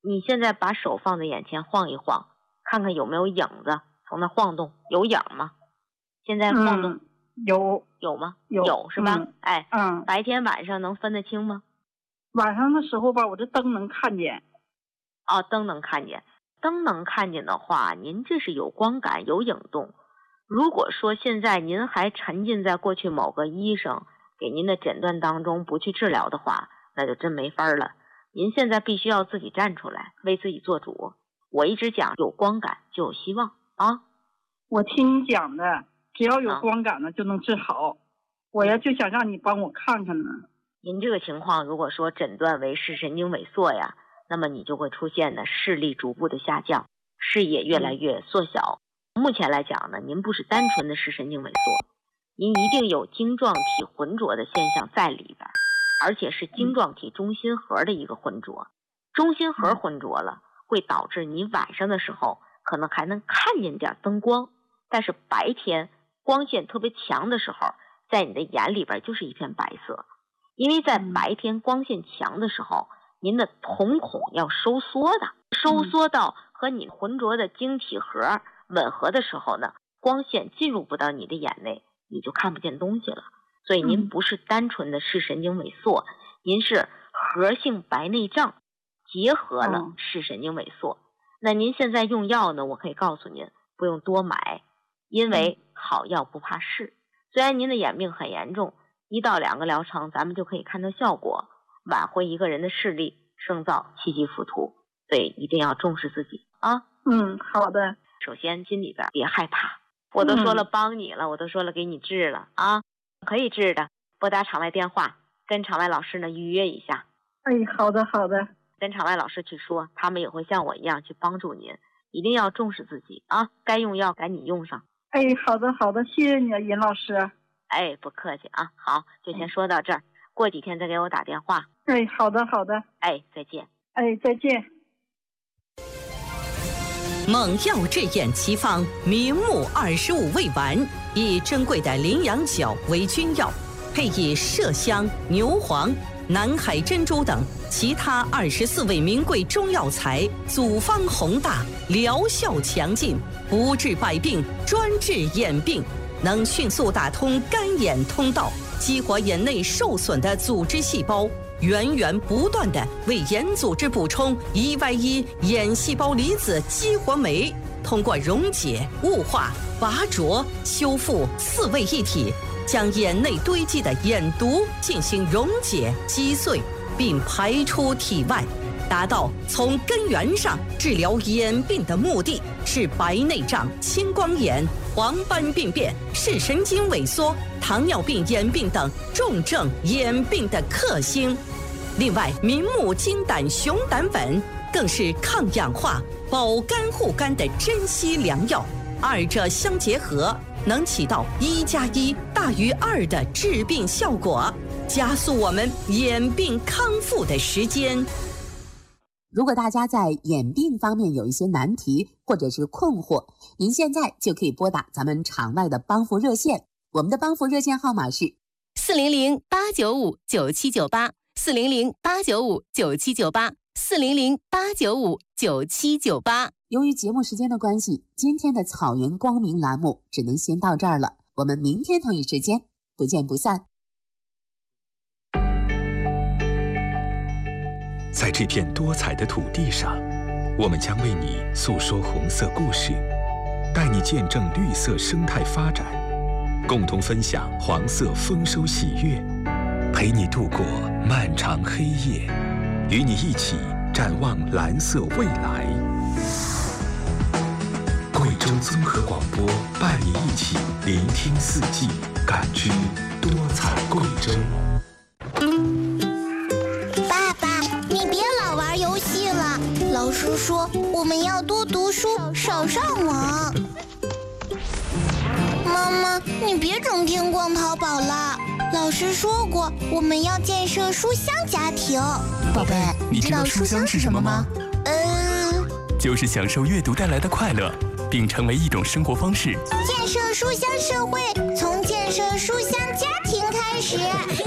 你现在把手放在眼前晃一晃，看看有没有影子从那晃动，有影吗？现在晃动，有吗？有是吧？白天晚上能分得清吗？ 晚上的时候吧，我这灯能看见。 灯能看见。灯能看见的话，您这是有光感，有影动。如果说现在您还沉浸在过去某个医生给您的诊断当中不去治疗的话，那就真没法了。您现在必须要自己站出来，为自己做主。我一直讲，有光感就有希望啊。 我听你讲的，只要有光感呢就能治好。我呀就想让你帮我看看呢。 您这个情况如果说诊断为视神经萎缩呀，那么你就会出现呢视力逐步的下降，视野越来越缩小。目前来讲呢，您不是单纯的视神经萎缩，您一定有晶状体浑浊的现象在里边，而且是晶状体中心核的一个浑浊。中心核浑浊了，会导致你晚上的时候可能还能看见点灯光，但是白天光线特别强的时候，在你的眼里边就是一片白色。因为在白天光线强的时候，您的瞳孔要收缩的，收缩到和你浑浊的晶体核吻合的时候呢，光线进入不到你的眼内，你就看不见东西了。所以您不是单纯的视神经萎缩，您是核性白内障结合了视神经萎缩。那您现在用药呢，我可以告诉您不用多买，因为好药不怕试。虽然您的眼病很严重，1到2个疗程咱们就可以看到效果，挽回一个人的视力，胜造7级浮屠。所以一定要重视自己啊。 好的。 首先心里边别害怕，我都说了帮你了，我都说了给你治了啊，可以治的。拨打场外电话，跟场外老师呢预约一下。 好的好的。 跟场外老师去说，他们也会像我一样去帮助您。一定要重视自己啊，该用药赶紧用上。 好的好的，谢谢你啊，尹老师。 不客气啊。好，就先说到这儿，过几天再给我打电话。 好的好的。 再见。 再见。 猛药治眼奇方明目25味丸，以珍贵的羚羊角为君药，配以麝香、牛黄、南海珍珠等其他24味名贵中药材，组方宏大，疗效强劲，不治百病，专治眼病，能迅速打通干眼通道，激活眼内受损的组织细胞，源源不断地为眼组织补充1Y1眼细胞离子激活酶，通过溶解、雾化、拔灼、修复4位一体，将眼内堆积的眼毒进行溶解、击碎，并排出体外，达到从根源上治疗眼病的目的，是白内障、青光眼、黄斑病变、视神经萎缩、糖尿病眼病等重症眼病的克星。另外，明目金胆熊胆粉更是抗氧化、保肝护肝的珍稀良药，二者相结合，能起到1+1大于2的治病效果，加速我们眼病康复的时间。 如果大家在眼病方面有一些难题或者是困惑，您现在就可以拨打咱们场外的帮扶热线，我们的帮扶热线号码是 400-895-9798，400-895-9798，400-895-9798。 由于节目时间的关系，今天的草原光明栏目只能先到这儿了，我们明天同一时间不见不散。 在这片多彩的土地上，我们将为你诉说红色故事，带你见证绿色生态发展，共同分享黄色丰收喜悦，陪你度过漫长黑夜，与你一起展望蓝色未来。贵州综合广播伴你一起聆听四季，感知多彩贵州。 爸爸，你别老玩游戏了，老师说我们要多读书，少上网。妈妈，你别整天逛淘宝了，老师说过我们要建设书香家庭。 宝贝，你知道书香是什么吗？ 就是享受阅读带来的快乐，并成为一种生活方式。 建设书香社会，从建设书香家庭开始。